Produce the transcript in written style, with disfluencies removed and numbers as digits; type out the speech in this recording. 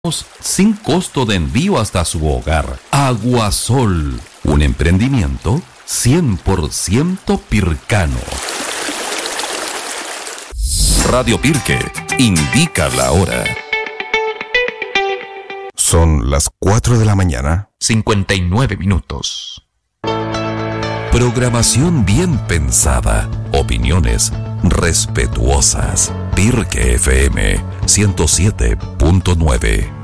sin costo de envío hasta su hogar. Aguasol, un emprendimiento 100% pircano. Radio Pirque indica la hora. Son las 4 de la mañana. 59 minutos. Programación bien pensada. Opiniones respetuosas. Pirque FM 107.9.